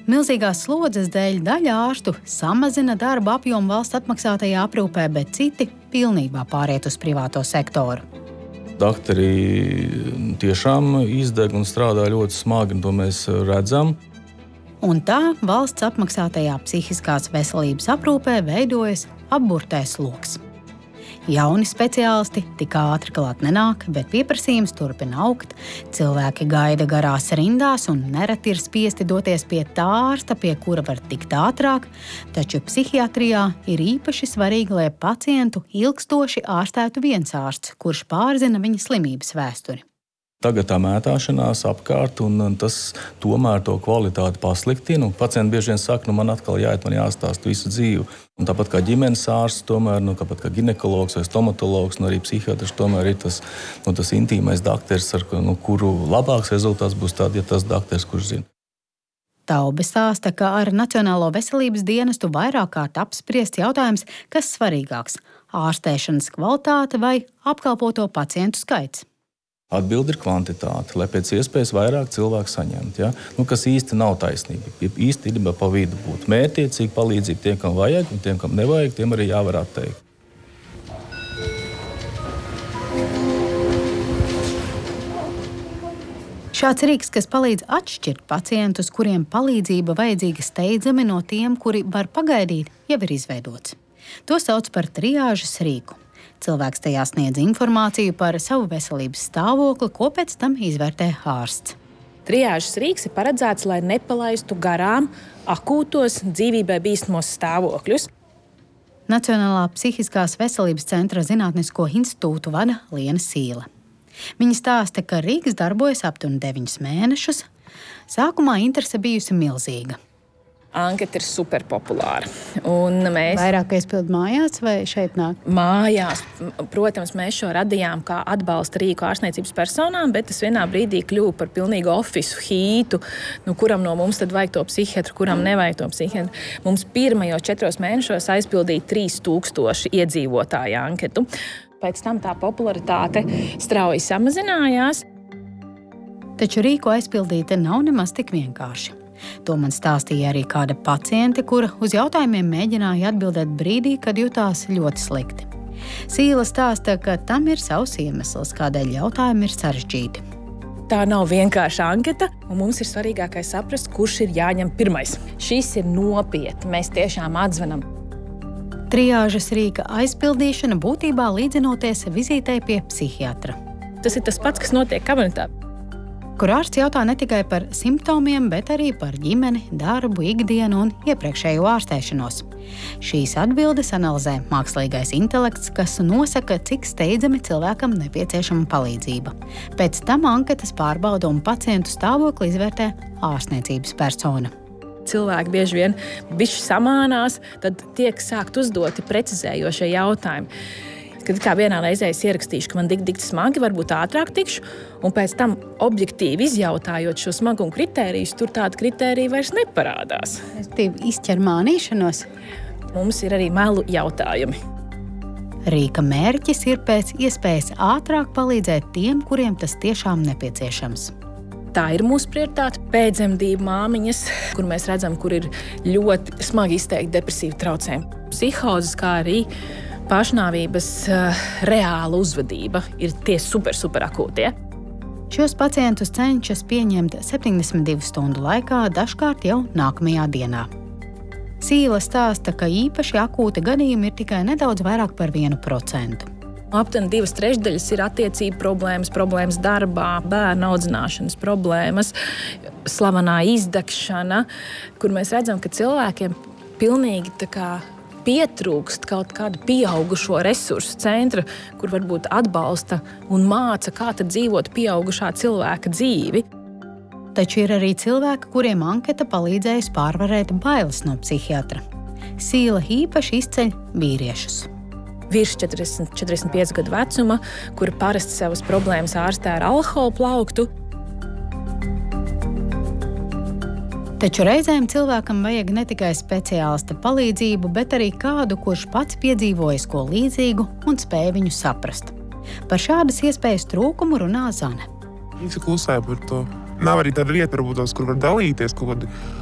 Milzīgās slodzes dēļ daļa ārstu samazina darba apjomu valsts atmaksātajā aprūpē, bet citi pilnībā pāriet uz privāto sektoru. Daktari tiešām izdeg un strādā ļoti smagi, un to mēs redzam. Un tā valsts atmaksātajā psihiskās veselības aprūpē veidojas apburtais loks. Jauni speciālisti tik ātri klāt nenāk, bet pieprasījums turpina augt. Cilvēki gaida garās rindās un nereti ir spiesti doties pie tā ārsta, pie kura var tikt ātrāk, taču psihiatrijā ir īpaši svarīgi, lai pacientu ilgstoši ārstētu viens ārsts, kurš pārzina viņa slimības vēsturi. Tagad tā mētāšanās apkārt, un tas tomēr to kvalitāti pasliktina. Pacienti bieži vien saka, man atkal jāiet, man jāstāsta visu dzīvi. Un tāpat kā ģimenes ārsts, tomēr, tāpat kā ginekologs vai stomatologs, arī psihiatrs tomēr ir tas intīmais dakteris, ar kuru labāks rezultāts būs tad, ja tas dakteris, kurš zina. Taube stāsta, ka ar Nacionālo veselības dienestu vairāk kārt apspriests jautājums, kas svarīgāks – ārstēšanas kvalitāte vai apkalpoto pacientu skaits. Atbilde ir kvantitāte, lai pēc iespējas vairāk cilvēku saņemtu. Ja? Kas īsti nav taisnība. Īstenībā pa vidu būtu mērķiecīga palīdzība tiem, kam vajag, un tiem, kam nevajag, tiem arī jāvar atteikt. Šāds rīks, kas palīdz atšķirt pacientus, kuriem palīdzība vajadzīga steidzami no tiem, kuri var pagaidīt, jau ir izveidots. To sauc par triāžas rīku. Cilvēks tajā sniedz informāciju par savu veselības stāvokli, ko pēc tam izvērtē ārsts. Triāžas rīks ir paredzēts, lai nepalaistu garām akūtos dzīvībai bīstamos stāvokļus. Nacionālā psihiskās veselības centra zinātnisko institūtu vada Liena Sīle. Viņa stāsta, ka rīks darbojas aptuveni 9 mēnešus. Sākumā interese bijusi milzīga. Anketa ir superpopulāra. Un mēs vairāk aizpild mājās vai šeit nāk? Mājās. Protams, mēs šo radījām kā atbalsta rīku ārstniecības personām, bet tas vienā brīdī kļuva par pilnīgu ofisu hītu. Kuram no mums tad vajag to psihiatru, kuram nevajag to psihiatru. Mums pirmajos 4 mēnešos aizpildīja 3000 iedzīvotāju anketu. Pēc tam tā popularitāte strauji samazinājās. Taču rīku aizpildīt nav nemaz tik vienkārši. To man stāstīja arī kāda paciente, kura uz jautājumiem mēģināja atbildēt brīdī, kad jutās ļoti slikti. Sīla stāsta, ka tam ir savs iemesls, kādēļ jautājumi ir sarežģīti. Tā nav vienkārša anketa, un mums ir svarīgākais saprast, kurš ir jāņem pirmais. Šis ir nopietni, mēs tiešām atzvanam. Triāžas rīka aizpildīšana būtībā līdzinoties vizītei pie psihiatra. Tas ir tas pats, kas notiek kabinetā. Kur ārsts jautā ne tikai par simptomiem, bet arī par ģimeni, darbu, ikdienu un iepriekšējo ārstēšanos. Šīs atbildes analizē mākslīgais intelekts, kas nosaka, cik steidzami cilvēkam nepieciešama palīdzība. Pēc tam anketas pārbauda un pacientu stāvokli izvērtē ārstniecības persona. Cilvēki bieži vien bišķi samānās, tad tiek sākt uzdoti precizējošie jautājumi. Kad kā vienā reizē es ierakstīšu, ka man dikti smagi, varbūt ātrāk tikšu, un pēc tam objektīvi izjautājot šo smagumu kritērijus, tur tāda kritērija vairs neparādās. Izķer mānīšanos. Mums ir arī melu jautājumi. Rīka mērķis ir pēc iespējas ātrāk palīdzēt tiem, kuriem tas tiešām nepieciešams. Tā ir mūsu prioritāte. Pēcdzemdību māmiņas, kur mēs redzam, kur ir ļoti smagi izteikti depresīvi traucējumi. Psihozes, kā arī pašnāvības reāla uzvedība ir tie super akūtie. Šos pacientus cenšas pieņemt 72 stundu laikā, dažkārt jau nākamajā dienā. Sīla stāsta, ka īpaši akūti gadījumi ir tikai nedaudz vairāk par 1%. Aptuveni 2/3 ir attiecību problēmas darbā, bērnu audzināšanas problēmas, slavenā izdegšana, kur mēs redzam, ka cilvēkiem pilnīgi pietrūkst kaut kādu pieaugušo resursu centra, kur varbūt atbalsta un māca, kā tad dzīvot pieaugušā cilvēka dzīvi. Taču ir arī cilvēki, kuriem anketa palīdzējusi pārvarēt bailes no psihiatra. Sīla īpaši izceļ vīriešus. Virs 40-45 gadu vecuma, kur parasti savas problēmas ārstē ar alkohola plauktu. Taču reizēm cilvēkam vajag ne tikai speciālista palīdzību, bet arī kādu, kurš pats piedzīvojis ko līdzīgu un spēj viņu saprast. Par šādas iespējas trūkumu runā Zane. Visi klusē par to. Nav arī tāda vieta, varbūt, kur var dalīties kaut kādi